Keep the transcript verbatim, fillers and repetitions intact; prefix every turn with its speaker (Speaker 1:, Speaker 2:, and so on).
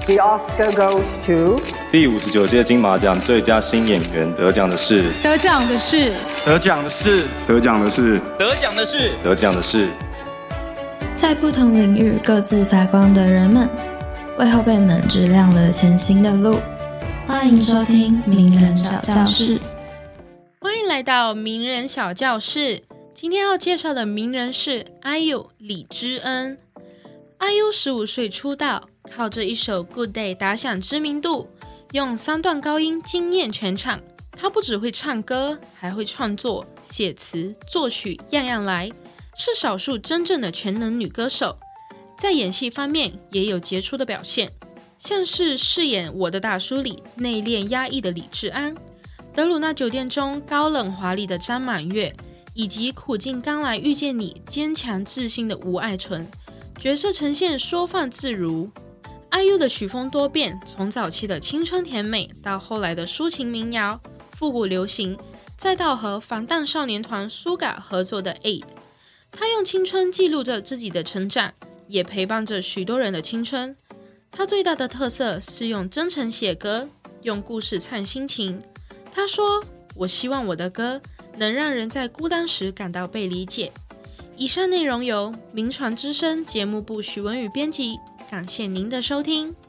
Speaker 1: The Oscar goes to
Speaker 2: 第五十九届金马奖最佳新演员得奖的是
Speaker 3: 得奖的是
Speaker 4: 得奖的是
Speaker 5: 得奖的是
Speaker 4: 得奖的是
Speaker 2: 得奖的是
Speaker 6: 在不同领域各自发光的人们，为后辈们指亮了前行的路。欢迎收听名人小教室。
Speaker 3: 欢迎来到名人小教室。今天要介绍的名人是 I U 李知恩。I U 十五岁出道，靠着一首 Good Day 打响知名度，用三段高音惊艳全场。她不只会唱歌，还会创作、写词、作曲，样样来，是少数真正的全能女歌手。在演戏方面也有杰出的表现，像是饰演《我的大叔》里内敛压抑的李智安，德鲁纳酒店中高冷华丽的张满月，以及苦尽甘来遇见你坚强自信的吴爱纯，角色呈现说放自如。 I U 的曲风多变，从早期的青春甜美到后来的抒情民谣、复古流行，再到和防弹少年团苏嘎合作的 A I D。 他用青春记录着自己的成长，也陪伴着许多人的青春。他最大的特色是用真诚写歌，用故事唱心情。他说：我希望我的歌能让人在孤单时感到被理解。以上内容由名传之声节目部许文宇编辑，感谢您的收听。